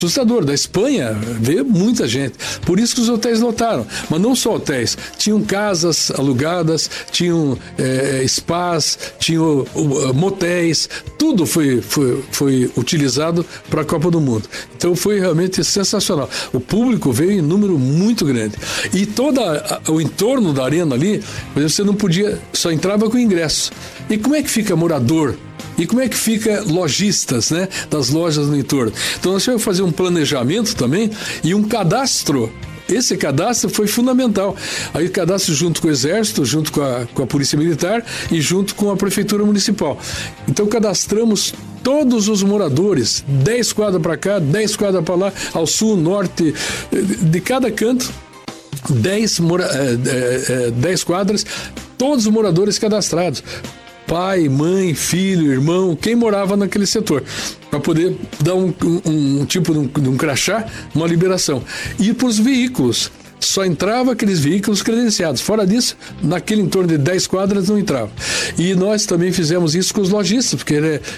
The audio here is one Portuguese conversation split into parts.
assustador. Da Espanha veio muita gente. Por isso que os hotéis lotaram. Mas não só hotéis. Tinham casas alugadas, tinham spas, tinham motéis. Tudo foi utilizado para a Copa do Mundo. Então foi realmente sensacional. O público veio em número muito grande. E todo o entorno da arena ali, você não podia, só entrava com ingresso. E como é que fica morador? E como é que fica lojistas, né, das lojas no entorno? Então nós tivemos que fazer um planejamento também e um cadastro. Esse cadastro foi fundamental. Aí cadastro junto com o Exército, junto com a Polícia Militar e junto com a Prefeitura Municipal. Então cadastramos todos os moradores, 10 quadras para cá, 10 quadras para lá, ao sul, norte, de cada canto, 10 quadras, todos os moradores cadastrados. Pai, mãe, filho, irmão, quem morava naquele setor, para poder dar um tipo de um crachá, uma liberação. E para os veículos, só entrava aqueles veículos credenciados. Fora disso, naquele entorno de 10 quadras não entrava. E nós também fizemos isso com os lojistas, porque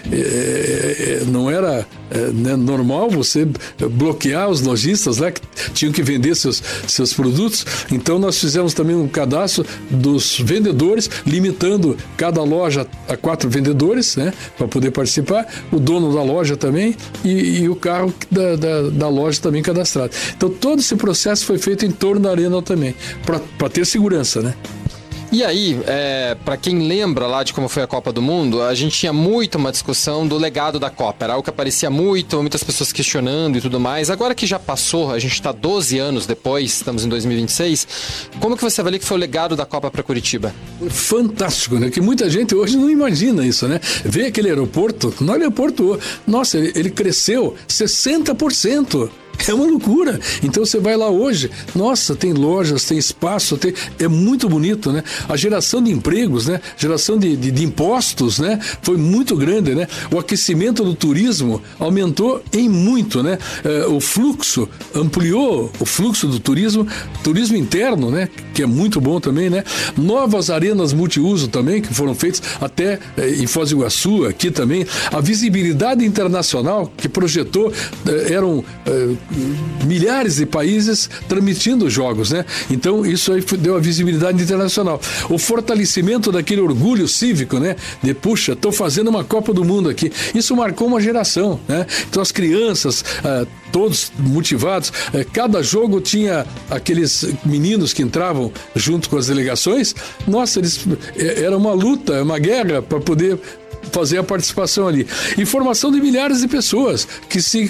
não era normal você bloquear os lojistas lá que tinham que vender seus produtos. Então nós fizemos também um cadastro dos vendedores, limitando cada loja a 4 vendedores, né, para poder participar, o dono da loja também e o carro da loja também cadastrado. Então todo esse processo foi feito em torno da arena também, para ter segurança, né? E aí, para quem lembra lá de como foi a Copa do Mundo, a gente tinha muito uma discussão do legado da Copa. Era algo que aparecia muito, muitas pessoas questionando e tudo mais. Agora que já passou, a gente está 12 anos depois, estamos em 2026, como que você avalia que foi o legado da Copa para Curitiba? Fantástico, né? Que muita gente hoje não imagina isso, né? Vê aquele aeroporto, no aeroporto, nossa, ele cresceu 60%. É uma loucura. Então você vai lá hoje, nossa, tem lojas, tem espaço, é muito bonito, né? A geração de empregos, né? Geração de impostos, né? Foi muito grande, né? O aquecimento do turismo aumentou em muito, né? O fluxo, ampliou o fluxo do turismo interno, né? Que é muito bom também, né? Novas arenas multiuso também, que foram feitas até em Foz do Iguaçu, aqui também. A visibilidade internacional que projetou, eram milhares de países transmitindo jogos, né? Então isso aí deu a visibilidade internacional. O fortalecimento daquele orgulho cívico, né? De, puxa, estou fazendo uma Copa do Mundo aqui. Isso marcou uma geração, né? Então as crianças, todos motivados, cada jogo tinha aqueles meninos que entravam junto com as delegações. Nossa, era uma luta, uma guerra para poder fazer a participação ali. E formação de milhares de pessoas que se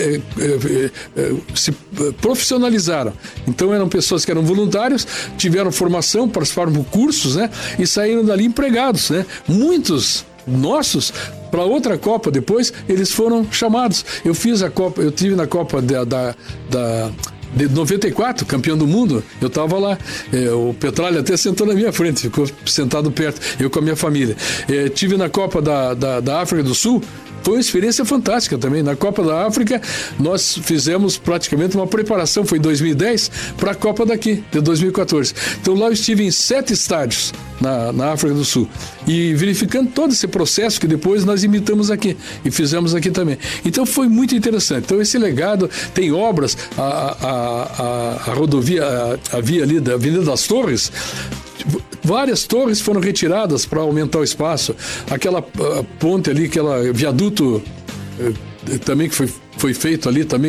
profissionalizaram. Então eram pessoas que eram voluntários, tiveram formação, participaram de cursos, né? E saíram dali empregados, né? Muitos nossos, para outra Copa depois, eles foram chamados. Eu tive na Copa de 94, campeão do mundo, eu estava lá, o Petralha até sentou na minha frente, ficou sentado perto, eu com a minha família. Tive na Copa da África do Sul, foi uma experiência fantástica também. Na Copa da África, nós fizemos praticamente uma preparação, foi em 2010, para a Copa daqui, de 2014. Então lá eu estive em 7 estádios na África do Sul, e verificando todo esse processo que depois nós imitamos aqui, e fizemos aqui também. Então foi muito interessante. Então esse legado, tem obras, a rodovia, a via ali da Avenida das Torres, várias torres foram retiradas para aumentar o espaço. Aquela ponte ali, aquela viaduto também que foi feito ali também,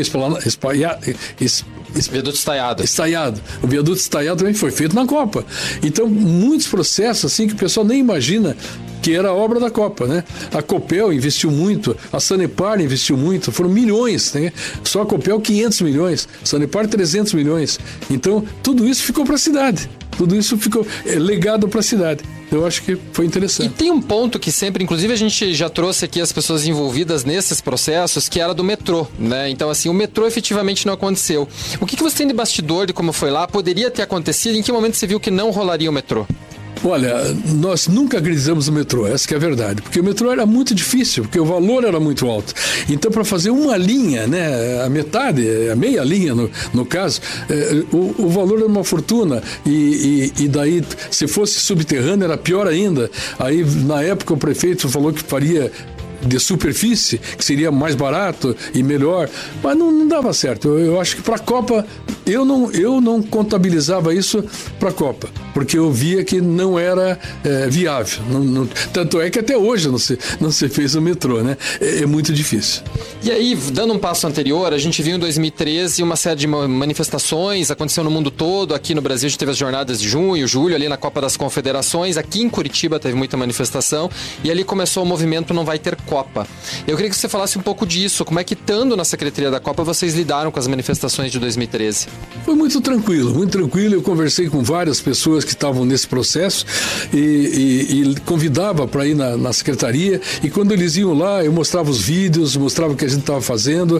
Viaduto estaiado. O viaduto estaiado também foi feito na Copa. Então, muitos processos assim que o pessoal nem imagina que era a obra da Copa, né? A Copel investiu muito, a Sanepar investiu muito, foram milhões, né? Só a Copel 500 milhões, a Sanepar 300 milhões. Então, tudo isso ficou para a cidade. Tudo isso ficou legado para a cidade. Eu acho que foi interessante. E tem um ponto que sempre, inclusive a gente já trouxe aqui as pessoas envolvidas nesses processos, que era do metrô, né? Então, assim, o metrô efetivamente não aconteceu. O que você tem de bastidor de como foi lá? Poderia ter acontecido? Em que momento você viu que não rolaria o metrô? Olha, nós nunca agredizamos o metrô, essa que é a verdade, porque o metrô era muito difícil, porque o valor era muito alto. Então, para fazer uma linha, né, a metade, a meia linha no caso, o valor era uma fortuna, e daí, se fosse subterrâneo, era pior ainda. Aí, na época, o prefeito falou que faria de superfície, que seria mais barato e melhor, mas não dava certo. Eu acho que para a Copa, eu não contabilizava isso para a Copa, porque eu via que não era viável. Tanto é que até hoje não se fez o metrô, né? É muito difícil. E aí, dando um passo anterior, a gente viu em 2013 uma série de manifestações, aconteceu no mundo todo. Aqui no Brasil a gente teve as jornadas de junho, julho, ali na Copa das Confederações. Aqui em Curitiba teve muita manifestação e ali começou o movimento Não Vai Ter Copa. Eu queria que você falasse um pouco disso. Como é que, estando na Secretaria da Copa, vocês lidaram com as manifestações de 2013? Foi muito tranquilo, muito tranquilo. Eu conversei com várias pessoas que estavam nesse processo e convidava para ir na secretaria, e quando eles iam lá, eu mostrava os vídeos, mostrava o que a gente estava fazendo.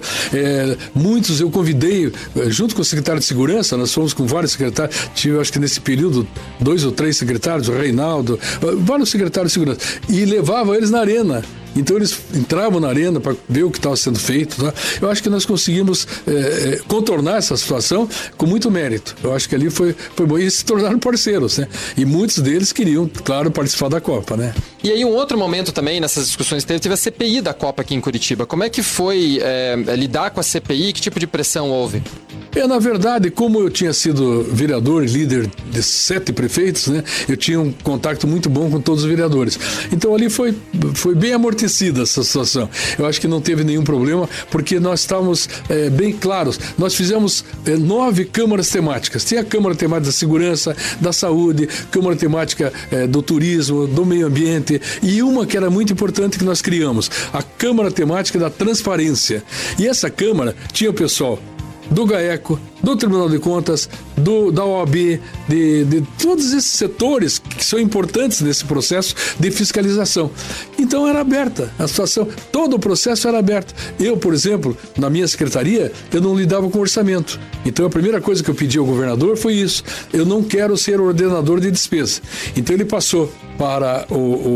Muitos eu convidei, junto com o secretário de Segurança, nós fomos com vários secretários, tive, acho que nesse período, 2 ou 3 secretários, o Reinaldo, vários secretários de Segurança, e levava eles na arena. Então eles entravam na arena para ver o que estava sendo feito. Tá? Eu acho que nós conseguimos contornar essa situação com muito mérito. Eu acho que ali foi bom. E se tornaram parceiros, né? E muitos deles queriam, claro, participar da Copa, né? E aí um outro momento também nessas discussões teve a CPI da Copa aqui em Curitiba. Como é que foi lidar com a CPI? Que tipo de pressão houve? Na verdade, como eu tinha sido vereador e líder de 7 prefeitos, né, eu tinha um contato muito bom com todos os vereadores. Então ali foi bem amortecida essa situação. Eu acho que não teve nenhum problema, porque nós estávamos bem claros. Nós fizemos 9 câmaras temáticas. Tinha a Câmara Temática da Segurança, da Saúde, Câmara Temática do Turismo, do Meio Ambiente, e uma que era muito importante que nós criamos, a Câmara Temática da Transparência. E essa Câmara tinha o pessoal do GAECO, do Tribunal de Contas, da OAB, de todos esses setores que são importantes nesse processo de fiscalização. Então era aberta a situação, todo o processo era aberto. Eu, por exemplo, na minha secretaria, eu não lidava com orçamento. Então a primeira coisa que eu pedi ao governador foi isso: eu não quero ser ordenador de despesa. Então ele passou para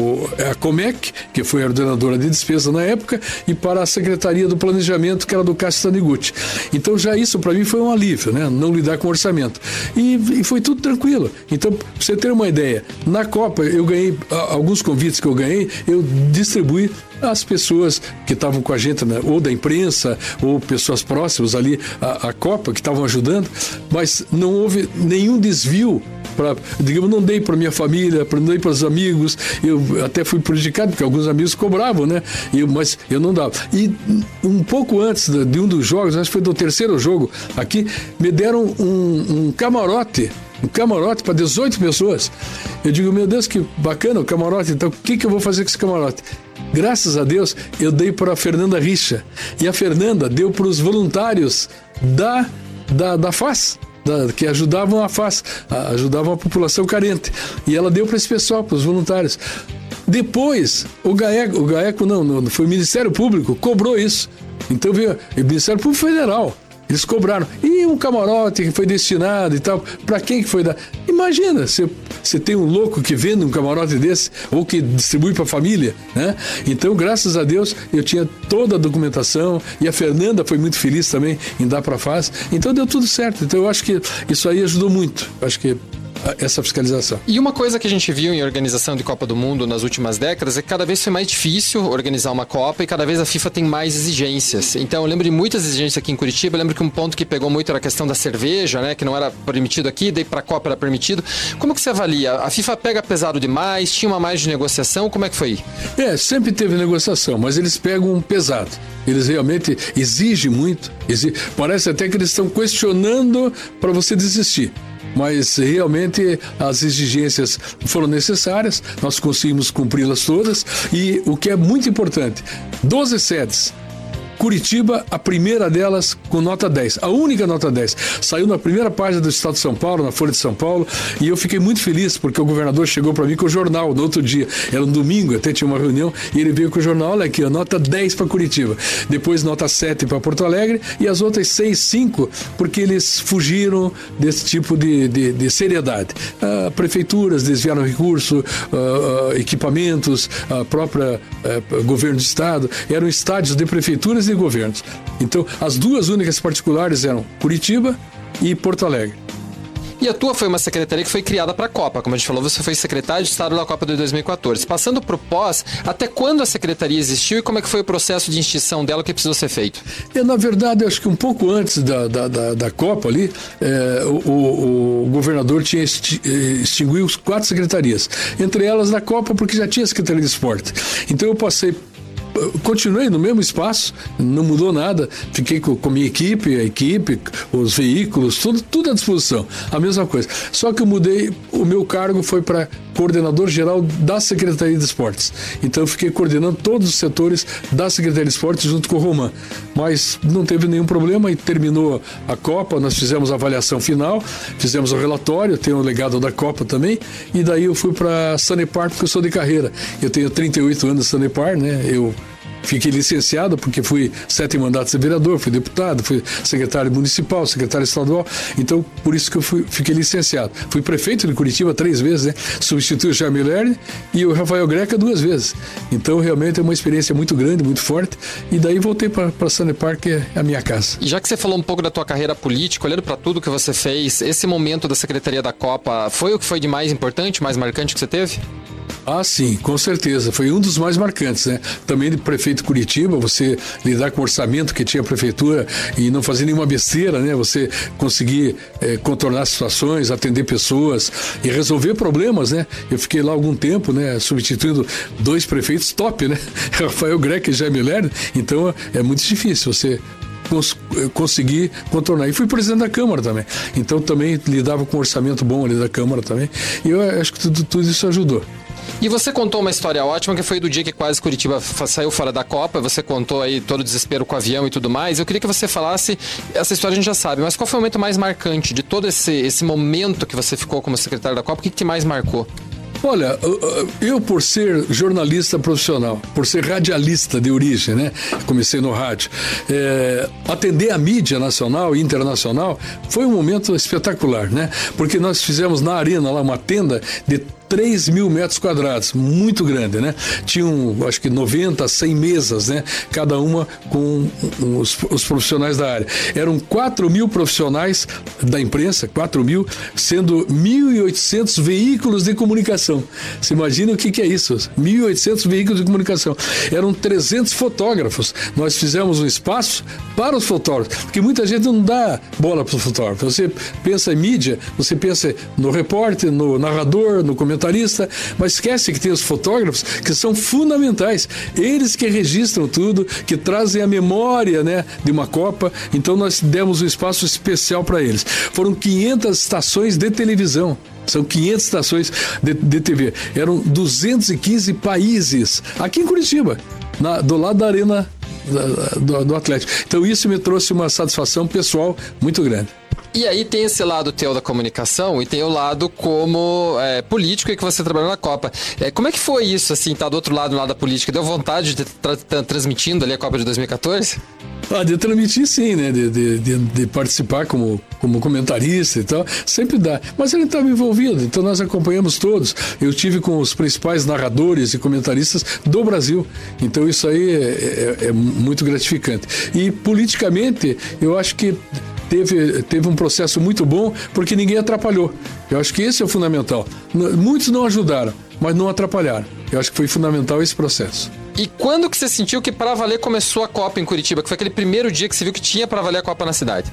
a Comec, que foi a ordenadora de despesa na época, e para a Secretaria do Planejamento, que era do Cássio Taniguchi. Então já isso para mim foi um alívio, né? Não lidar com orçamento. E foi tudo tranquilo. Então, para você ter uma ideia, na Copa eu ganhei, alguns convites que eu ganhei, eu distribuí às pessoas que estavam com a gente, né? Ou da imprensa, ou pessoas próximas ali à Copa, que estavam ajudando, mas não houve nenhum desvio. Digamos, não dei para minha família, não dei para os amigos. Eu até fui prejudicado, porque alguns amigos cobravam, né? Mas eu não dava. E um pouco antes de um dos jogos, acho que foi do terceiro jogo aqui, me deram um camarote. Um camarote para 18 pessoas. Eu digo, meu Deus, que bacana o camarote. Então, o que eu vou fazer com esse camarote? Graças a Deus, eu dei para a Fernanda Richa. E a Fernanda deu para os voluntários da FAS, que ajudavam a FAS, ajudavam a população carente. E ela deu para esse pessoal, para os voluntários. Depois, o GAECO não, foi o Ministério Público, cobrou isso. Então veio o Ministério Público Federal. Eles cobraram. E um camarote que foi destinado e tal, para quem que foi dar? Imagina, você tem um louco que vende um camarote desse, ou que distribui para a família, né? Então, graças a Deus, eu tinha toda a documentação, e a Fernanda foi muito feliz também em dar para a FAS. Então, deu tudo certo. Então, eu acho que isso aí ajudou muito. Eu acho que essa fiscalização. E uma coisa que a gente viu em organização de Copa do Mundo nas últimas décadas é que cada vez foi mais difícil organizar uma Copa e cada vez a FIFA tem mais exigências. Então eu lembro de muitas exigências aqui em Curitiba. Eu lembro que um ponto que pegou muito era a questão da cerveja, né, que não era permitido aqui, daí para a Copa era permitido. Como que você avalia? A FIFA pega pesado demais? Tinha uma margem de negociação? Como é que foi? Sempre teve negociação, mas eles pegam pesado. Eles realmente exigem muito. Parece até que eles estão questionando para você desistir. Mas realmente as exigências foram necessárias, nós conseguimos cumpri-las todas, e o que é muito importante, 12 sedes. Curitiba, a primeira delas com nota 10, a única nota 10. Saiu na primeira página do Estado de São Paulo, na Folha de São Paulo, e eu fiquei muito feliz porque o governador chegou para mim com o jornal no outro dia. Era um domingo, até tinha uma reunião, e ele veio com o jornal, olha aqui, a nota 10 para Curitiba. Depois nota 7 para Porto Alegre, e as outras 6, 5, porque eles fugiram desse tipo de seriedade. Prefeituras desviaram recurso, equipamentos, a própria governo do Estado, eram estádios de prefeituras de governos. Então, as duas únicas particulares eram Curitiba e Porto Alegre. E a tua foi uma secretaria que foi criada para a Copa. Como a gente falou, você foi secretário de Estado da Copa de 2014. Passando para o pós, até quando a secretaria existiu e como é que foi o processo de extinção dela, o que precisou ser feito? Na verdade, acho que um pouco antes da Copa ali, o governador tinha extinguiu 4 secretarias. Entre elas da Copa, porque já tinha Secretaria de Esporte. Então eu continuei no mesmo espaço, não mudou nada, fiquei com a minha equipe, os veículos, tudo à disposição, a mesma coisa. Só que eu mudei, o meu cargo foi para coordenador geral da Secretaria de Esportes. Então eu fiquei coordenando todos os setores da Secretaria de Esportes junto com o Roman. Mas não teve nenhum problema e terminou a Copa, nós fizemos a avaliação final, fizemos o relatório, tenho o legado da Copa também, e daí eu fui para Sanepar porque eu sou de carreira. Eu tenho 38 anos de Sanepar, né? Eu fiquei licenciado porque fui 7 mandatos de vereador, fui deputado, fui secretário municipal, secretário estadual, então por isso que eu fiquei licenciado. Fui prefeito de Curitiba 3 vezes, né? Substituí o Jaime Lerner e o Rafael Greca 2 vezes. Então realmente é uma experiência muito grande, muito forte, e daí voltei para Sanepar, que é a minha casa. E já que você falou um pouco da tua carreira política, olhando para tudo que você fez, esse momento da Secretaria da Copa foi o que foi de mais importante, mais marcante que você teve? Ah, sim, com certeza. Foi um dos mais marcantes, né? Também de prefeito de Curitiba, você lidar com o orçamento que tinha a prefeitura e não fazer nenhuma besteira, né? Você conseguir contornar situações, atender pessoas e resolver problemas, né? Eu fiquei lá algum tempo, né? Substituindo 2 prefeitos top, né? Rafael Greca e Jaime Lerner. Então é muito difícil você conseguir contornar. E fui presidente da Câmara também. Então também lidava com um orçamento bom ali da Câmara também. E eu acho que tudo isso ajudou. E você contou uma história ótima, que foi do dia que quase Curitiba saiu fora da Copa. Você contou aí todo o desespero com o avião e tudo mais. Eu queria que você falasse, essa história a gente já sabe, mas qual foi o momento mais marcante de todo esse momento que você ficou como secretário da Copa? O que te mais marcou? Olha, eu por ser jornalista profissional, por ser radialista de origem, né? Comecei no rádio. Atender a mídia nacional e internacional foi um momento espetacular, né? Porque nós fizemos na arena lá uma tenda de 3.000 metros quadrados, muito grande, né? Tinham, acho que 90, 100 mesas, né? Cada uma com os profissionais da área. Eram 4.000 profissionais da imprensa, 4.000, sendo 1.800 veículos de comunicação. Você imagina o que é isso? 1.800 veículos de comunicação. Eram 300 fotógrafos. Nós fizemos um espaço para os fotógrafos, porque muita gente não dá bola para o fotógrafo. Você pensa em mídia, você pensa no repórter, no narrador, no comentarista, mas esquece que tem os fotógrafos que são fundamentais. Eles que registram tudo, que trazem a memória, né, de uma Copa. Então nós demos um espaço especial para eles. Foram 500 estações de televisão. São 500 estações de TV. Eram 215 países aqui em Curitiba, do lado da arena do Atlético. Então isso me trouxe uma satisfação pessoal muito grande. E aí tem esse lado teu da comunicação e tem o lado como político e que você trabalhou na Copa. Como é que foi isso, assim, tá do outro lado, no lado da política? Deu vontade de estar transmitindo ali a Copa de 2014? De transmitir sim, né? De participar como comentarista e tal, sempre dá. Mas ele estava envolvido, então nós acompanhamos todos. Eu tive com os principais narradores e comentaristas do Brasil. Então isso aí é muito gratificante. E politicamente, eu acho que teve um processo muito bom, porque ninguém atrapalhou. Eu acho que esse é o fundamental. Muitos não ajudaram, mas não atrapalharam. Eu acho que foi fundamental esse processo. E quando que você sentiu que para valer começou a Copa em Curitiba? Que foi aquele primeiro dia que você viu que tinha para valer a Copa na cidade?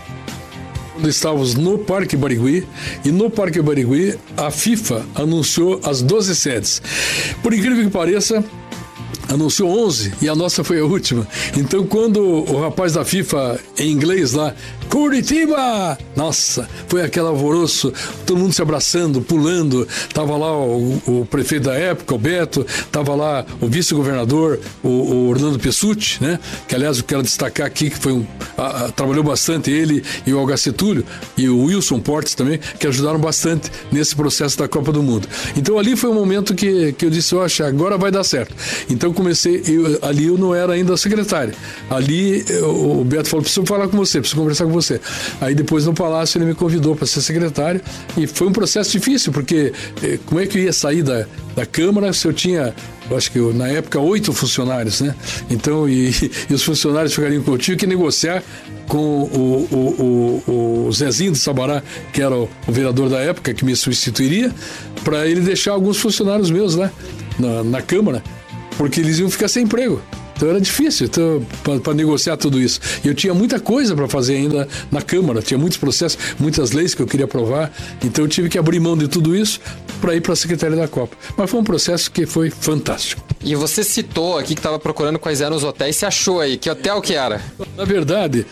Quando estávamos no Parque Barigui, e no Parque Barigui a FIFA anunciou as 12 sedes. Por incrível que pareça, anunciou 11 e a nossa foi a última. Então quando o rapaz da FIFA em inglês lá, Curitiba! Nossa, foi aquele alvoroço, todo mundo se abraçando, pulando. Tava lá o prefeito da época, o Beto, tava lá o vice-governador, o Orlando Pessutti, né? Que aliás eu quero destacar aqui que foi trabalhou bastante ele e o Algacetúlio e o Wilson Portes também, que ajudaram bastante nesse processo da Copa do Mundo. Então ali foi um momento que eu disse, oxa, agora vai dar certo. Então ali eu não era ainda secretário. Ali o Beto falou, preciso falar com você, preciso conversar com você. você. Aí depois no Palácio ele me convidou para ser secretário e foi um processo difícil, porque como é que eu ia sair da Câmara se eu tinha, acho que na época, 8 funcionários, né? Então, e os funcionários ficariam com, eu tinha que negociar com o Zezinho do Sabará, que era o vereador da época, que me substituiria, para ele deixar alguns funcionários meus lá na Câmara, porque eles iam ficar sem emprego. Então era difícil para negociar tudo isso. E eu tinha muita coisa para fazer ainda na Câmara, tinha muitos processos, muitas leis que eu queria aprovar. Então eu tive que abrir mão de tudo isso para ir para a Secretaria da Copa. Mas foi um processo que foi fantástico. E você citou aqui que estava procurando quais eram os hotéis. Você achou aí? Que hotel que era? Na verdade,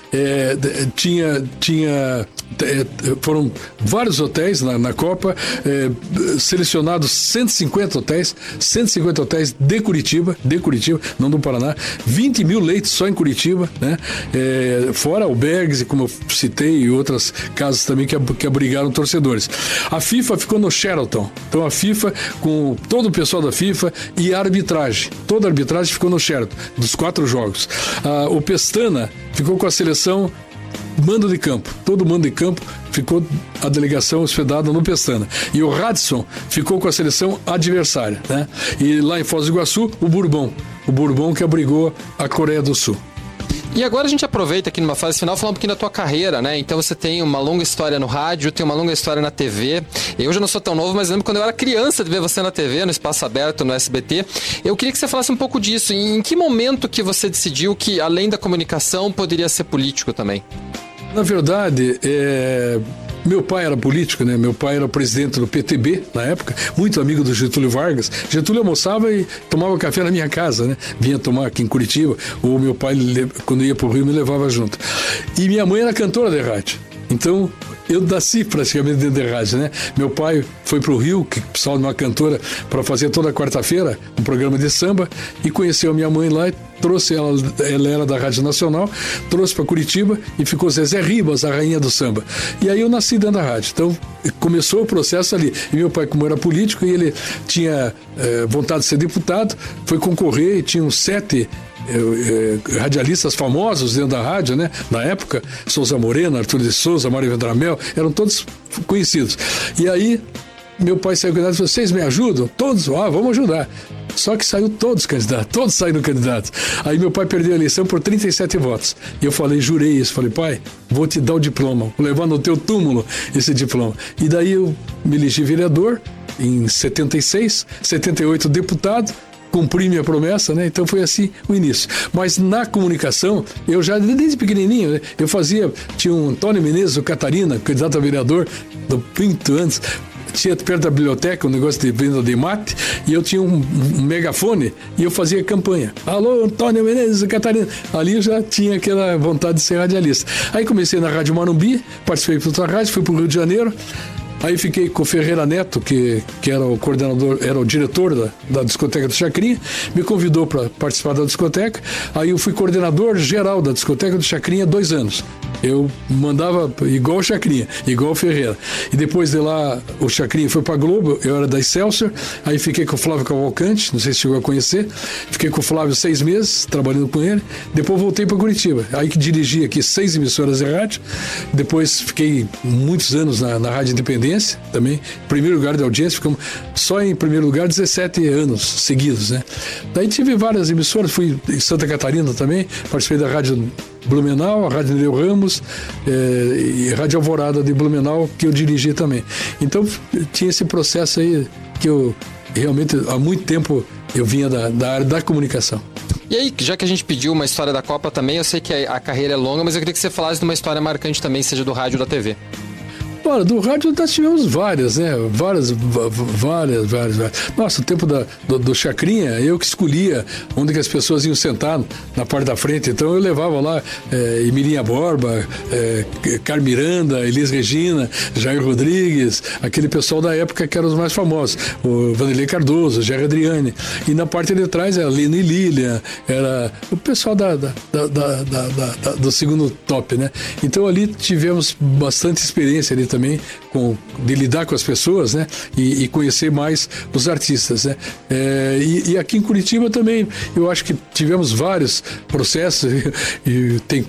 foram vários hotéis na Copa, selecionados 150 hotéis de Curitiba, não do Paraná, 20 mil leitos só em Curitiba, né? Fora albergues, como eu citei, e outras casas também que abrigaram torcedores. A FIFA ficou no Sheraton, então a FIFA, com todo o pessoal da FIFA e a arbitragem, toda a arbitragem ficou no Sheraton, dos 4 jogos. O Pestana ficou com a seleção mando de campo, todo mando de campo ficou a delegação hospedada no Pestana. E o Radisson ficou com a seleção adversária, né? E lá em Foz do Iguaçu, o Bourbon que abrigou a Coreia do Sul. E agora a gente aproveita aqui numa fase final falar um pouquinho da tua carreira, né? Então você tem uma longa história no rádio, tem uma longa história na TV. Eu já não sou tão novo, mas lembro quando eu era criança de ver você na TV, no Espaço Aberto, no SBT. Eu queria que você falasse um pouco disso. Em que momento que você decidiu que, além da comunicação, poderia ser político também? Na verdade, meu pai era político, né? Meu pai era presidente do PTB na época, muito amigo do Getúlio Vargas. Getúlio almoçava e tomava café na minha casa, né? Vinha tomar aqui em Curitiba, ou meu pai, quando ia para o Rio, me levava junto. E minha mãe era cantora de rádio. Então, eu nasci praticamente dentro da rádio, né? Meu pai foi para o Rio, que precisava de uma cantora, para fazer toda quarta-feira um programa de samba, e conheceu a minha mãe lá e trouxe ela era da Rádio Nacional, trouxe para Curitiba e ficou Zezé Ribas, a rainha do samba. E aí eu nasci dentro da rádio. Então, começou o processo ali. E meu pai, como era político, e ele tinha vontade de ser deputado, foi concorrer e tinha uns 7 radialistas famosos dentro da rádio, né? Na época, Souza Moreno, Arthur de Souza, Mário Vendramel, eram todos conhecidos. E aí, meu pai saiu candidato e falou: vocês me ajudam? Todos? Vamos ajudar. Só que saiu todos candidatos, todos saíram candidatos. Aí meu pai perdeu a eleição por 37 votos. E eu jurei isso, falei: pai, vou te dar o diploma, vou levar no teu túmulo esse diploma. E daí eu me elegi vereador em 76, 78 deputado, cumpri minha promessa, né? Então foi assim o início. Mas na comunicação, eu já desde pequenininho, né? Tinha um Antônio Menezes, o Catarina, candidato a vereador do Pinto antes, tinha perto da biblioteca um negócio de venda de mate, e eu tinha um megafone e eu fazia campanha. Alô, Antônio Menezes, Catarina. Ali eu já tinha aquela vontade de ser radialista. Aí comecei na Rádio Marumbi, participei de outra rádio, fui para o Rio de Janeiro. Aí fiquei com o Ferreira Neto, que era o coordenador, era o diretor da discoteca do Chacrinha, me convidou para participar da discoteca. Aí eu fui coordenador geral da discoteca do Chacrinha 2 anos. Eu mandava igual o Chacrinha, igual o Ferreira. E depois de lá, o Chacrinha foi para Globo, eu era da Excelsior. Aí fiquei com o Flávio Cavalcante, não sei se chegou a conhecer. Fiquei com o Flávio 6 meses, trabalhando com ele. Depois voltei para Curitiba. Aí que dirigi aqui 6 emissoras de rádio. Depois fiquei muitos anos na Rádio Independência também. Primeiro lugar de audiência, ficamos só em primeiro lugar 17 anos seguidos, né? Daí tive várias emissoras, fui em Santa Catarina também, participei da Rádio Blumenau, a Rádio Nereu Ramos e a Rádio Alvorada de Blumenau, que eu dirigi também. Então tinha esse processo aí que eu realmente há muito tempo eu vinha da área da comunicação. E aí, já que a gente pediu uma história da Copa também, eu sei que a carreira é longa, mas eu queria que você falasse de uma história marcante também, seja do rádio ou da TV. Olha, do rádio nós tivemos várias, né? Várias. Nossa, o tempo do Chacrinha, eu que escolhia onde que as pessoas iam sentar na parte da frente. Então eu levava lá Emilinha Borba, Carmiranda, Elis Regina, Jair Rodrigues, aquele pessoal da época que eram os mais famosos. O Vanderlei Cardoso, Jerry Adriane. E na parte de trás era Lina e Lilian, era o pessoal do segundo top, né? Então ali tivemos bastante experiência ali também de lidar com as pessoas, né? E conhecer mais os artistas, né? E aqui em Curitiba também eu acho que tivemos vários processos e tem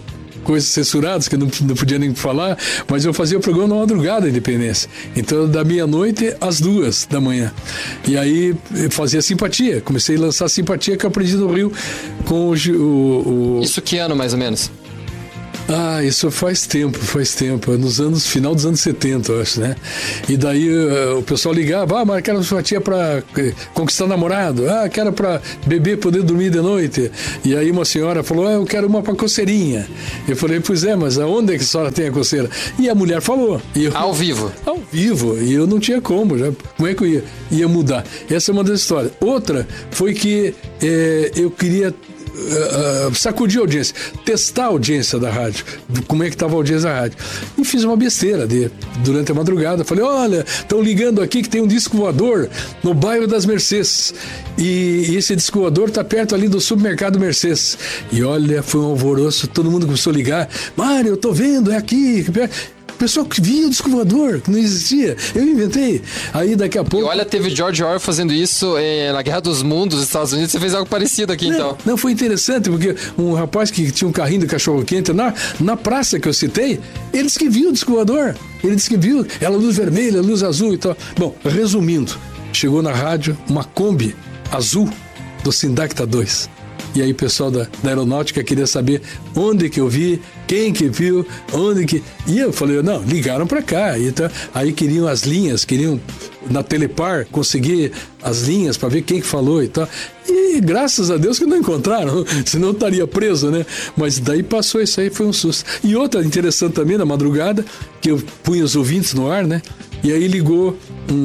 coisas censuradas que não podia nem falar, mas eu fazia o programa na madrugada, Independência. Então, da meia-noite às 2 da manhã. E aí, eu fazia Simpatia. Comecei a lançar Simpatia, que eu aprendi no Rio com o... Isso que ano, mais ou menos? Isso faz tempo, final dos anos 70, eu acho, né? E daí o pessoal ligava, mas quero Simpatia pra conquistar namorado, quero pra beber, poder dormir de noite. E aí uma senhora falou, eu quero uma pra coceirinha. Eu falei, pois é, mas aonde é que a senhora tem a coceira? E a mulher falou. Ao vivo? Ao vivo, e eu não tinha como, como é que eu ia mudar? Essa é uma das histórias. Outra foi que eu queria... sacudir a audiência, testar a audiência da rádio, como é que estava a audiência da rádio. E fiz uma besteira durante a madrugada. Falei, olha, estão ligando aqui que tem um disco voador no bairro das Mercês. E esse disco voador está perto ali do supermercado Mercês. E olha, foi um alvoroço, todo mundo começou a ligar. Mário, eu tô vendo, é aqui. Pessoal que via o disco voador, que não existia. Eu inventei. Aí daqui a pouco... E olha, teve George Orwell fazendo isso na Guerra dos Mundos dos Estados Unidos. Você fez algo parecido aqui, então. Não, foi interessante, porque um rapaz que tinha um carrinho de cachorro-quente na praça que eu citei, ele disse que viu o disco voador. Ele disse que viu, ela luz vermelha, luz azul e tal. Bom, resumindo, chegou na rádio uma Kombi azul do Sindacta 2. E aí o pessoal da aeronáutica queria saber onde que eu vi, quem que viu, onde que... E eu falei, não, ligaram pra cá. E tá... Aí queriam as linhas, queriam na Telepar conseguir as linhas pra ver quem que falou e tal. E graças a Deus que não encontraram, senão eu estaria preso, né? Mas daí passou isso aí, foi um susto. E outra interessante também, na madrugada, que eu punha os ouvintes no ar, né? E aí ligou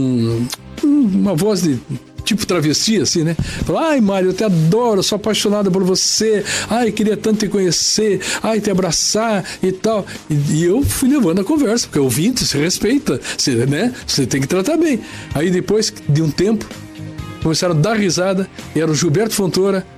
uma voz de... tipo travesti, assim, né? Falou, Mário, eu te adoro, sou apaixonada por você, queria tanto te conhecer, te abraçar e tal. E eu fui levando a conversa, porque ouvinte se respeita, né? Você tem que tratar bem. Aí depois de um tempo, começaram a dar risada, e era o Gilberto Fontoura,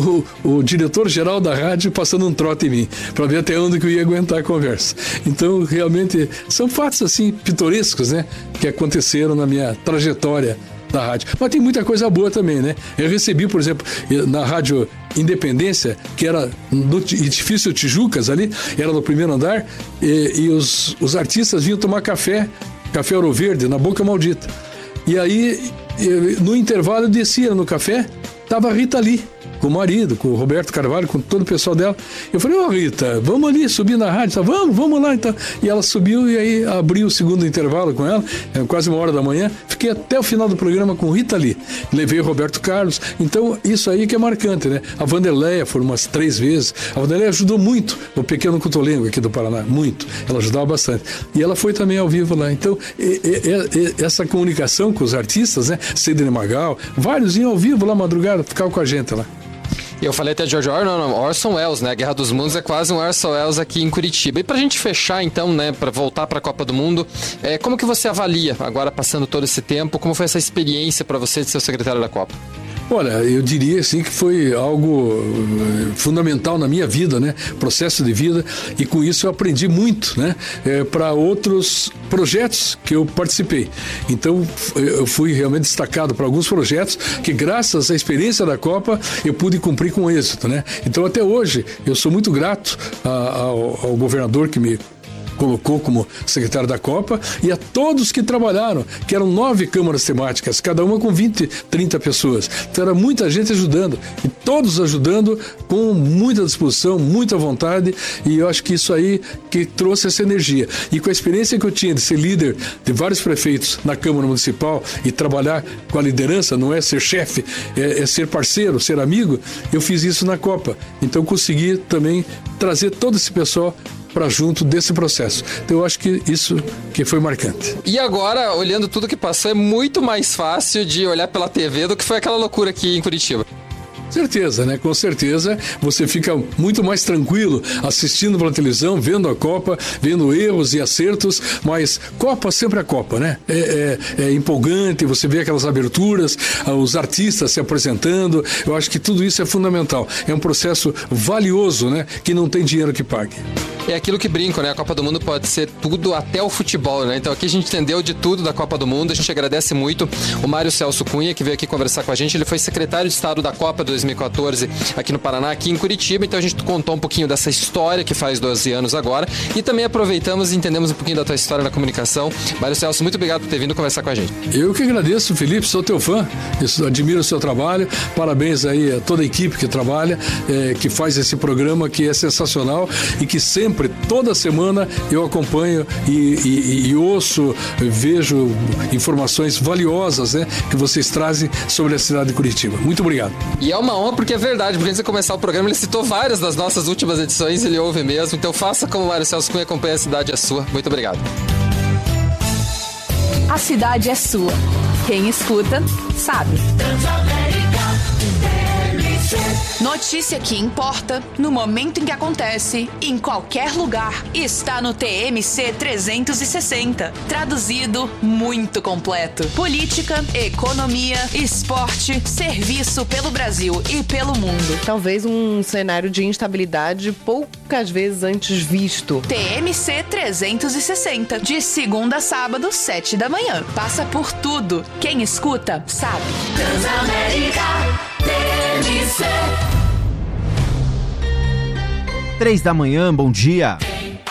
o diretor-geral da rádio, passando um trote em mim, para ver até onde que eu ia aguentar a conversa. Então, realmente, são fatos, assim, pitorescos, né? Que aconteceram na minha trajetória da rádio. Mas tem muita coisa boa também, né? Eu recebi, por exemplo, na Rádio Independência, que era no edifício Tijucas ali, era no primeiro andar, e os artistas vinham tomar café Ouro Verde, na Boca Maldita. E aí, no intervalo, eu descia no café, tava a Rita ali, com o marido, com o Roberto Carvalho, com todo o pessoal dela. Eu falei, Rita, vamos ali subir na rádio. Tá, vamos lá então. E ela subiu e aí abriu o segundo intervalo com ela, quase 1h da manhã. Fiquei até o final do programa com Rita Lee. Levei o Roberto Carlos. Então, isso aí que é marcante, né? A Vanderleia foram umas 3 vezes. A Vanderleia ajudou muito o Pequeno Cotolengo aqui do Paraná, muito. Ela ajudava bastante. E ela foi também ao vivo lá. Então, essa comunicação com os artistas, né? Sidney Magal, vários iam ao vivo lá madrugada, ficavam com a gente lá. Eu falei até George Orwell, não, Orson Welles, né? A Guerra dos Mundos é quase um Orson Welles aqui em Curitiba. E pra gente fechar, então, né? Pra voltar pra Copa do Mundo, como que você avalia, agora passando todo esse tempo, como foi essa experiência pra você de ser o secretário da Copa? Olha, eu diria assim que foi algo fundamental na minha vida, né? Processo de vida, e com isso eu aprendi muito, né? Para outros projetos que eu participei. Então, eu fui realmente destacado para alguns projetos que, graças à experiência da Copa, eu pude cumprir com êxito, né? Então, até hoje, eu sou muito grato ao governador que me colocou como secretário da Copa, e a todos que trabalharam, que eram 9 câmaras temáticas, cada uma com 20, 30 pessoas. Então era muita gente ajudando, e todos ajudando com muita disposição, muita vontade, e eu acho que isso aí que trouxe essa energia. E com a experiência que eu tinha de ser líder de vários prefeitos na Câmara Municipal e trabalhar com a liderança, não é ser chefe, é ser parceiro, ser amigo, eu fiz isso na Copa. Então consegui também trazer todo esse pessoal para junto desse processo. Então eu acho que isso que foi marcante. E agora, olhando tudo que passou, é muito mais fácil de olhar pela TV do que foi aquela loucura aqui em Curitiba. Certeza, né? Com certeza você fica muito mais tranquilo assistindo pela televisão, vendo a Copa, vendo erros e acertos, mas Copa sempre é Copa, né? É empolgante, você vê aquelas aberturas, os artistas se apresentando, eu acho que tudo isso é fundamental. É um processo valioso, né? Que não tem dinheiro que pague. É aquilo que brinco, né? A Copa do Mundo pode ser tudo até o futebol, né? Então aqui a gente entendeu de tudo da Copa do Mundo. A gente agradece muito o Mário Celso Cunha, que veio aqui conversar com a gente. Ele foi secretário de Estado da Copa 2014 aqui no Paraná, aqui em Curitiba. Então a gente contou um pouquinho dessa história que faz 12 anos agora. E também aproveitamos e entendemos um pouquinho da tua história na comunicação. Mário Celso, muito obrigado por ter vindo conversar com a gente. Eu que agradeço, Felipe, sou teu fã. Eu admiro o seu trabalho. Parabéns aí a toda a equipe que trabalha, que faz esse programa que é sensacional e que sempre, toda semana, eu acompanho e ouço, vejo informações valiosas, né, que vocês trazem sobre a cidade de Curitiba. Muito obrigado. E é uma honra porque é verdade, porque antes de começar o programa ele citou várias das nossas últimas edições, ele ouve mesmo, então faça como o Mário Celso Cunha, acompanha a cidade é sua. Muito obrigado. A cidade é sua. Quem escuta, sabe. Notícia que importa, no momento em que acontece, em qualquer lugar, está no TMC 360. Traduzido, muito completo. Política, economia, esporte, serviço pelo Brasil e pelo mundo. Talvez um cenário de instabilidade poucas vezes antes visto. TMC 360, de segunda a sábado, 7 da manhã. Passa por tudo. Quem escuta, sabe. Transamérica TMC. 3 da manhã, bom dia.